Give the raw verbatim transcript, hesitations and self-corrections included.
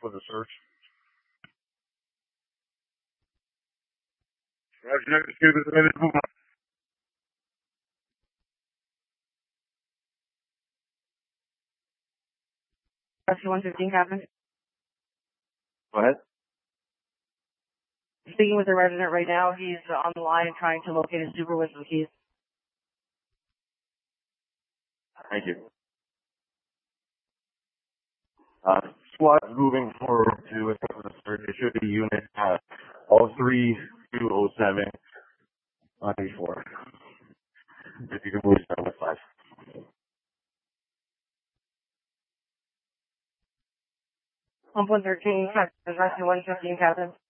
for the search. Roger, next cube is ready to move on. Rescue one fifteen, Captain. Go ahead. Speaking with the resident right now. He's on the line trying to locate his super with some keys. Thank you. Uh, SWAT is moving forward to assess the search. It should be unit uh, oh three two oh seven on A four. If you can move that with five. Pump one thirteen, Rescue one fifteen, Captain.